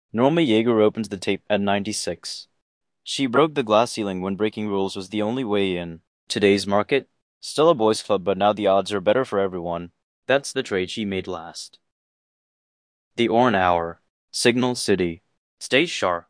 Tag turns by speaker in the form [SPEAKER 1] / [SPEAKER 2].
[SPEAKER 1] Norma Yeager opens the tape at 96. She broke the glass ceiling when breaking rules was the only way in. Today's market? Still a boys' club, but now the odds are better for everyone. That's the trade she made last. The Orn Hour. Signal City. Stay sharp.